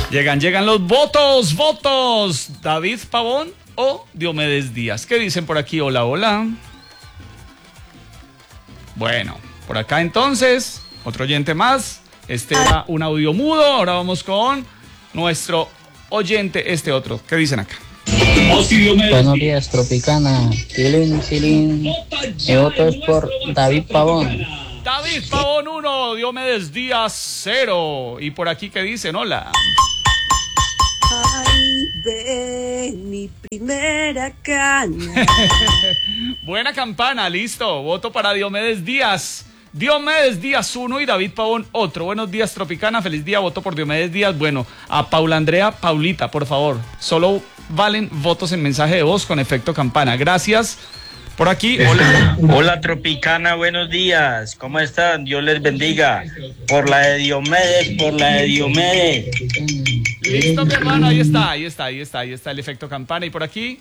Llegan los votos. David Pavón o Diomedes Díaz. ¿Qué dicen por aquí? Hola, hola. Bueno, por acá entonces, otro oyente más. Este era un audio mudo. Ahora vamos con nuestro oyente, este otro. ¿Qué dicen acá? Buenos días, Tropicana. Tilín. Mi voto es por David Pavón. David Pavón 1, Diomedes Díaz 0. Y por aquí, ¿qué dicen? Hola. Ay, de mi primera cana. Buena campana, listo. Voto para Diomedes Díaz. Diomedes Díaz 1 y David Pavón otro. Buenos días, Tropicana. Feliz día. Voto por Diomedes Díaz. Bueno, a Paula Andrea, Paulita, por favor. Solo valen votos en mensaje de voz con efecto campana. Gracias. Por aquí, hola. Hola, Tropicana, buenos días. ¿Cómo están? Dios les bendiga. Por la de Diomedes. Listo, mi hermano. Ahí está el efecto campana. Y por aquí.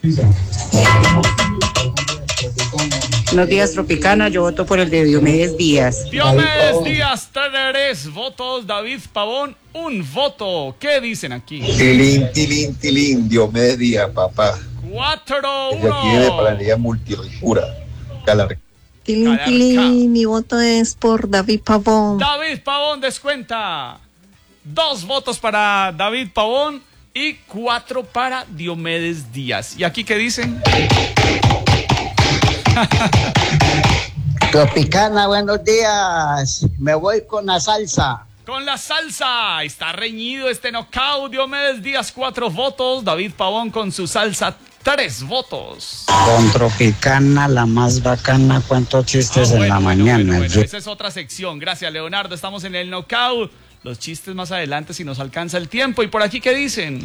Buenos días, Tropicana. Yo voto por el de Diomedes Díaz. Diomedes Díaz, 3 votos. David Pavón, 1 voto. ¿Qué dicen aquí? Tilín, Diomedes Díaz, papá. 4-1. Ella tiene planilla multirricura. Tilín, mi voto es por David Pavón. David Pavón descuenta. 2 votos para David Pavón y 4 para Diomedes Díaz. ¿Y aquí qué dicen? Tropicana, buenos días. Me voy con la salsa. Con la salsa, está reñido este knockout. Diomedes Díaz 4 votos, David Pavón con su salsa 3 votos. Con Tropicana, la más bacana, cuento chistes en la mañana. Bueno, esa es otra sección. Gracias, Leonardo. Estamos en el knockout. Los chistes más adelante si nos alcanza el tiempo. ¿Y por aquí qué dicen?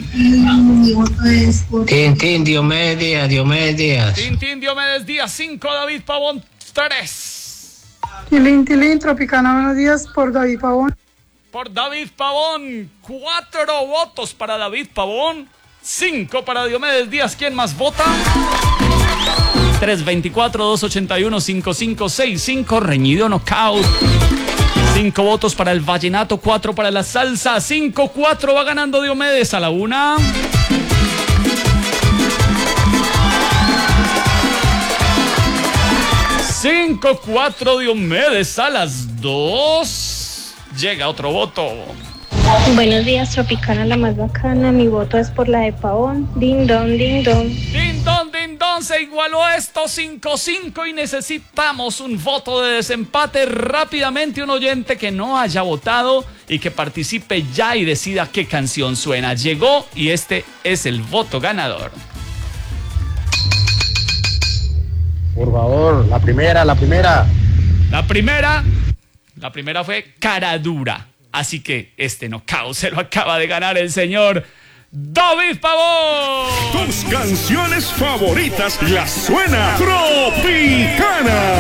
Tintín, Diomedes Díaz. Tintín, Diomedes Díaz 5, David Pavón 3. Tilín, Tropicana, buenos días por David Pavón. Por David Pavón, 4 votos para David Pavón, 5 para Diomedes Díaz. ¿Quién más vota? 324-281-5565, reñido knockout. 5 votos para el vallenato, 4 para la salsa, 5-4 va ganando Diomedes a la 1. ...5-4 Diomedes a las 2... Llega otro voto. Buenos días, Tropicana, la más bacana. Mi voto es por la de Pavón. Ding dong. Ding dong, se igualó esto 5-5 y necesitamos un voto de desempate rápidamente. Un oyente que no haya votado y que participe ya y decida qué canción suena. Llegó y este es el voto ganador. Por favor, la primera. La primera fue Cara Dura. Así que este knockout se lo acaba de ganar el señor David Pavón. Tus canciones favoritas las suena Tropicana.